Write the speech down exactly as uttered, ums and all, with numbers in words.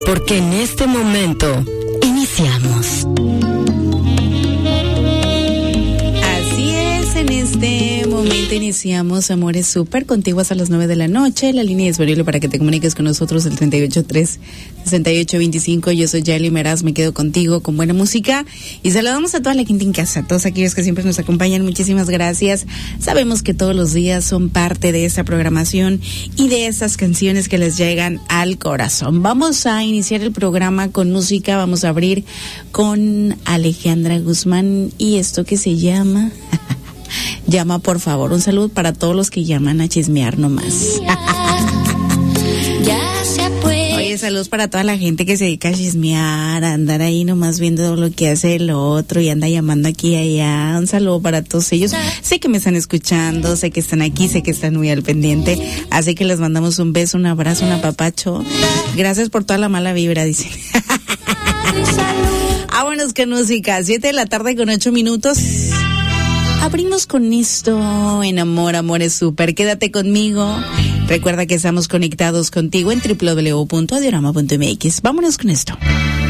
Porque en este momento iniciamos. Así es, en este momento iniciamos Amores Super, contigo hasta las nueve de la noche. La línea es disponible para que te comuniques con nosotros, el treinta y ocho tres, sesenta y ocho veinticinco. Yo soy Yaeli Meraz, me quedo contigo con buena música. Y saludamos a toda la gente en casa, a todos aquellos que siempre nos acompañan. Muchísimas gracias. Sabemos que todos los días son parte de esta programación y de esas canciones que les llegan al corazón. Vamos a iniciar el programa con música. Vamos a abrir con Alejandra Guzmán y esto que se llama... Llama por favor. Un saludo para todos los que llaman a chismear nomás. Oye, saludos para toda la gente que se dedica a chismear, a andar ahí nomás viendo lo que hace el otro y anda llamando aquí y allá. Un saludo para todos ellos. Sé que me están escuchando, sé que están aquí, sé que están muy al pendiente. Así que les mandamos un beso, un abrazo, un apapacho. Gracias por toda la mala vibra, dicen. Vámonos con música. Siete de la tarde con ocho minutos. Abrimos con esto en Amor, Amores Super. Quédate conmigo. Recuerda que estamos conectados contigo en doble u doble u doble u punto diorama punto m x. Vámonos con esto.